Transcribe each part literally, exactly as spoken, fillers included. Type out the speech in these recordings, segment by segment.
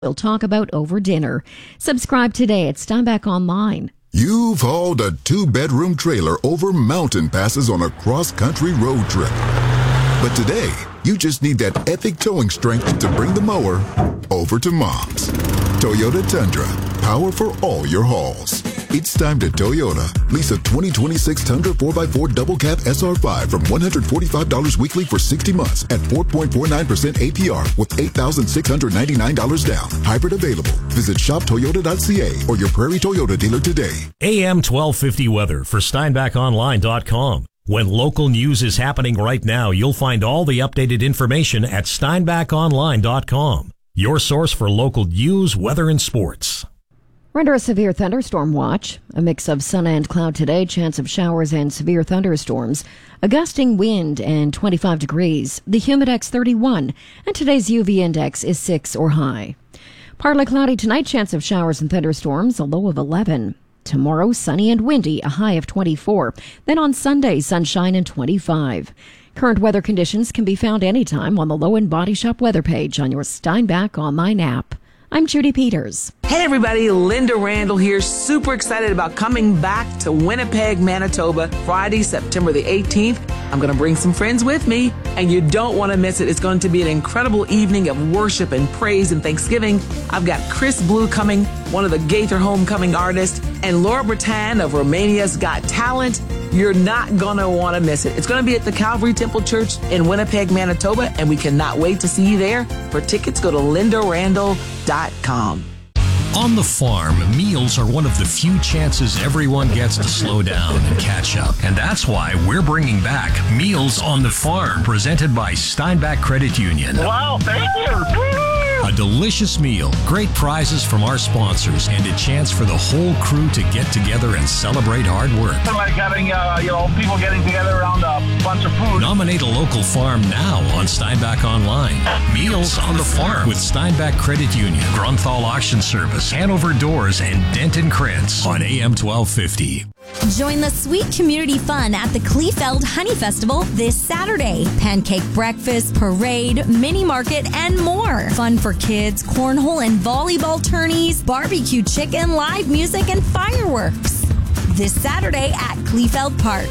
we'll talk about over dinner. Subscribe today at Steinbach Online. You've hauled a two-bedroom trailer over mountain passes on a cross-country road trip. But today, you just need that epic towing strength to bring the mower over to Mom's. Toyota Tundra, power for all your hauls. It's time to Toyota. Lease a twenty twenty-six Tundra four by four Double Cab S R five from one hundred forty-five dollars weekly for sixty months at four point four nine percent A P R with eight thousand six hundred ninety-nine dollars down. Hybrid available. Visit shop toyota dot c a or your Prairie Toyota dealer today. A M twelve fifty weather for Steinbach Online dot com. When local news is happening right now, you'll find all the updated information at Steinbach Online dot com. Your source for local news, weather, and sports. We're under a severe thunderstorm watch. A mix of sun and cloud today, chance of showers and severe thunderstorms. A gusting wind and twenty-five degrees. The humidex thirty-one. And today's U V index is six or high. Partly cloudy tonight, chance of showers and thunderstorms, a low of eleven. Tomorrow, sunny and windy, a high of twenty-four. Then on Sunday, sunshine and twenty-five. Current weather conditions can be found anytime on the Low and Body Shop weather page on your Steinbach Online app. I'm Judy Peters. Hey everybody, Linda Randall here. Super excited about coming back to Winnipeg, Manitoba, Friday, September the eighteenth. I'm going to bring some friends with me, and you don't want to miss it. It's going to be an incredible evening of worship and praise and thanksgiving. I've got Chris Blue coming, one of the Gaither Homecoming artists, and Laura Bretan of Romania's Got Talent. You're not going to want to miss it. It's going to be at the Calvary Temple Church in Winnipeg, Manitoba, and we cannot wait to see you there. For tickets, go to linda randall dot com. On the farm, meals are one of the few chances everyone gets to slow down and catch up. And that's why we're bringing back Meals on the Farm, presented by Steinbach Credit Union. Wow, thank you. A delicious meal, great prizes from our sponsors, and a chance for the whole crew to get together and celebrate hard work. It's like having, uh, you know, people getting together around a bunch of food. Nominate a local farm now on Steinbach Online. Meals on the Farm with Steinbach Credit Union, Grunthal Auction Service, Hanover Doors, and Denton Crents on A M twelve fifty. Join the sweet community fun at the Kleefeld Honey Festival this Saturday. Pancake breakfast, parade, mini market, and more. Fun for kids, cornhole and volleyball tourneys, barbecue chicken, live music, and fireworks. This Saturday at Kleefeld Park.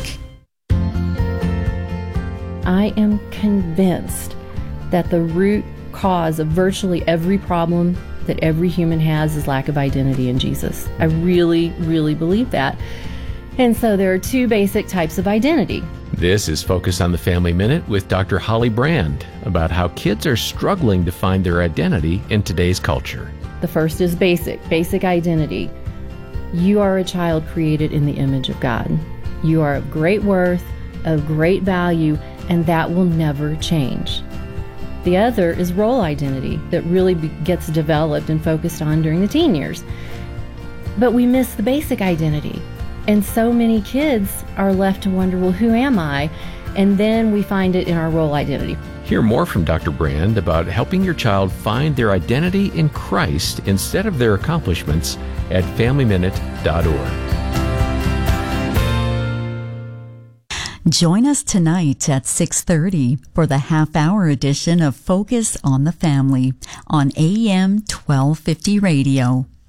I am convinced that the root cause of virtually every problem that every human has is lack of identity in Jesus. I really, really believe that. And so there are two basic types of identity. This is Focus on the Family Minute with Doctor Holly Brand about how kids are struggling to find their identity in today's culture. The first is basic, basic identity. You are a child created in the image of God. You are of great worth, of great value, and that will never change. The other is role identity that really be- gets developed and focused on during the teen years. But we miss the basic identity. And so many kids are left to wonder, well, who am I? And then we find it in our role identity. Hear more from Doctor Brand about helping your child find their identity in Christ instead of their accomplishments at family minute dot org. Join us tonight at six thirty for the half-hour edition of Focus on the Family on A M twelve fifty Radio.